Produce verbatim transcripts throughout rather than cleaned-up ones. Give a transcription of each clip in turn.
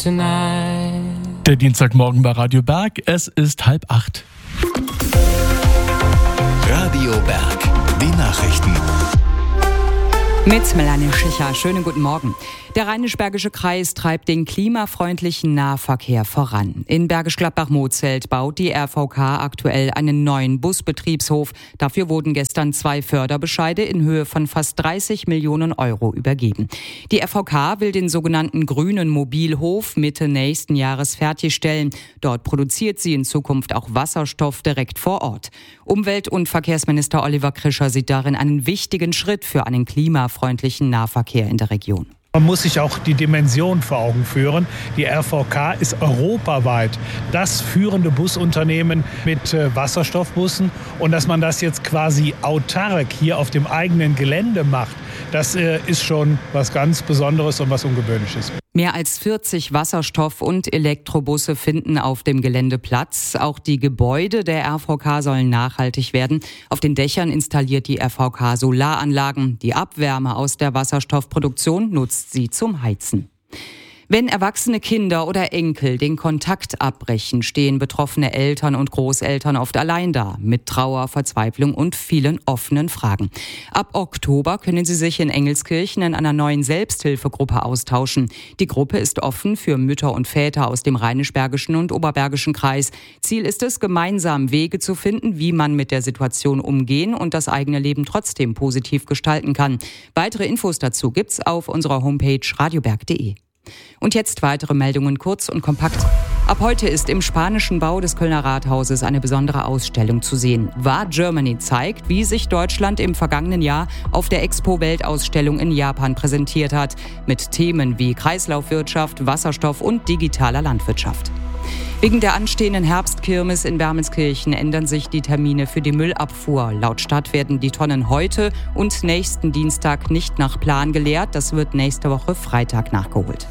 tonight. Der Dienstagmorgen bei Radio Berg, es ist halb acht. Radio Berg, die Nachrichten. Mit Melanie Schicher. Schönen guten Morgen. Der Rheinisch-Bergische Kreis treibt den klimafreundlichen Nahverkehr voran. In Bergisch Gladbach-Mozelt baut die R V K aktuell einen neuen Busbetriebshof. Dafür wurden gestern zwei Förderbescheide in Höhe von fast dreißig Millionen Euro übergeben. Die R V K will den sogenannten grünen Mobilhof Mitte nächsten Jahres fertigstellen. Dort produziert sie in Zukunft auch Wasserstoff direkt vor Ort. Umwelt- und Verkehrsminister Oliver Krischer sieht darin einen wichtigen Schritt für einen klimafreundlichen Nahverkehr in der Region. Man muss sich auch die Dimension vor Augen führen. Die R V K ist europaweit das führende Busunternehmen mit Wasserstoffbussen. Und dass man das jetzt quasi autark hier auf dem eigenen Gelände macht, das ist schon was ganz Besonderes und was Ungewöhnliches. Mehr als vierzig Wasserstoff- und Elektrobusse finden auf dem Gelände Platz. Auch die Gebäude der R V K sollen nachhaltig werden. Auf den Dächern installiert die R V K Solaranlagen. Die Abwärme aus der Wasserstoffproduktion nutzt sie zum Heizen. Wenn erwachsene Kinder oder Enkel den Kontakt abbrechen, stehen betroffene Eltern und Großeltern oft allein da, mit Trauer, Verzweiflung und vielen offenen Fragen. Ab Oktober können sie sich in Engelskirchen in einer neuen Selbsthilfegruppe austauschen. Die Gruppe ist offen für Mütter und Väter aus dem Rheinisch-Bergischen und Oberbergischen Kreis. Ziel ist es, gemeinsam Wege zu finden, wie man mit der Situation umgehen und das eigene Leben trotzdem positiv gestalten kann. Weitere Infos dazu gibt's auf unserer Homepage radioberg punkt de. Und jetzt weitere Meldungen kurz und kompakt. Ab heute ist im spanischen Bau des Kölner Rathauses eine besondere Ausstellung zu sehen. War Germany zeigt, wie sich Deutschland im vergangenen Jahr auf der Expo-Weltausstellung in Japan präsentiert hat. Mit Themen wie Kreislaufwirtschaft, Wasserstoff und digitaler Landwirtschaft. Wegen der anstehenden Herbstkirmes in Wermelskirchen ändern sich die Termine für die Müllabfuhr. Laut Stadt werden die Tonnen heute und nächsten Dienstag nicht nach Plan geleert. Das wird nächste Woche Freitag nachgeholt.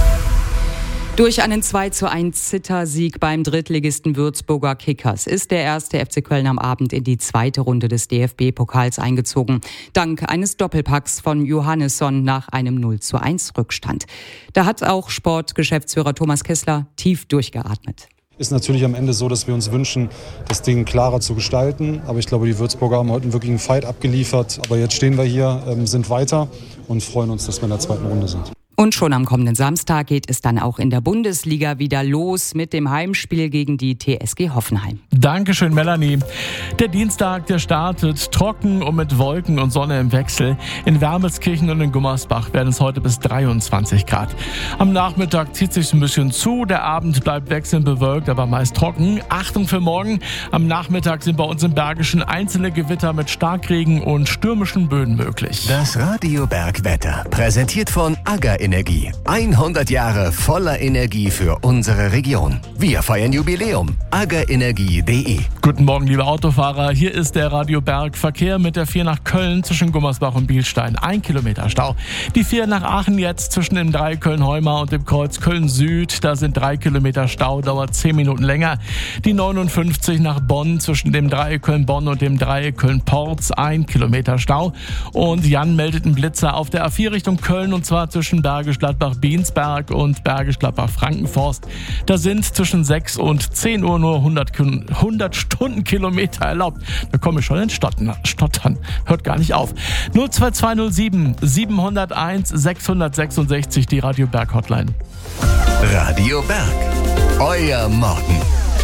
Durch einen zwei zu eins Zittersieg beim Drittligisten Würzburger Kickers ist der erste F C Köln am Abend in die zweite Runde des D F B-Pokals eingezogen. Dank eines Doppelpacks von Johannesson nach einem null zu eins Rückstand. Da hat auch Sportgeschäftsführer Thomas Kessler tief durchgeatmet. Ist natürlich am Ende so, dass wir uns wünschen, das Ding klarer zu gestalten. Aber ich glaube, die Würzburger haben heute einen wirklichen Fight abgeliefert. Aber jetzt stehen wir hier, sind weiter und freuen uns, dass wir in der zweiten Runde sind. Und schon am kommenden Samstag geht es dann auch in der Bundesliga wieder los mit dem Heimspiel gegen die T S G Hoffenheim. Dankeschön, Melanie. Der Dienstag, der startet trocken und mit Wolken und Sonne im Wechsel. In Wermelskirchen und in Gummersbach werden es heute bis dreiundzwanzig Grad. Am Nachmittag zieht sich ein bisschen zu. Der Abend bleibt wechselnd bewölkt, aber meist trocken. Achtung für morgen. Am Nachmittag sind bei uns im Bergischen einzelne Gewitter mit Starkregen und stürmischen Böen möglich. Das Radio Berg Wetter, präsentiert von Agger Energie. hundert Jahre voller Energie für unsere Region. Wir feiern Jubiläum. aggerenergie punkt de. Guten Morgen, liebe Autofahrer. Hier ist der Radio Berg Verkehr mit der vier nach Köln zwischen Gummersbach und Bielstein. Ein Kilometer Stau. Die vier nach Aachen jetzt zwischen dem Dreieck Köln-Heumar und dem Kreuz Köln-Süd. Da sind drei Kilometer Stau, dauert zehn Minuten länger. Die neunundfünfzig nach Bonn zwischen dem Dreieck Köln-Bonn und dem Dreieck Köln-Porz. Ein Kilometer Stau. Und Jan meldet einen Blitzer auf der A vier Richtung Köln und zwar zwischen Bergisch Gladbach-Biensberg und Bergisch Gladbach-Frankenforst. Da sind zwischen sechs und zehn Uhr nur hundert, hundert Stundenkilometer erlaubt. Da komme ich schon ins Stottern. Stottern. Hört gar nicht auf. null zwei zwei null sieben sieben null eins sechs sechs sechs, die Radio Berg Hotline. Radio Berg, euer Morgen.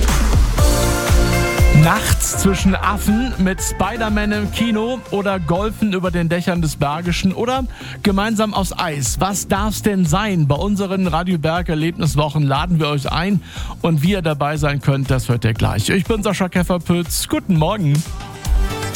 Nachts zwischen Affen mit Spider-Man im Kino oder Golfen über den Dächern des Bergischen oder gemeinsam aufs Eis. Was darf's denn sein? Bei unseren Radio Berg Erlebniswochen laden wir euch ein und wie ihr dabei sein könnt, das hört ihr gleich. Ich bin Sascha Käferpütz. Guten Morgen.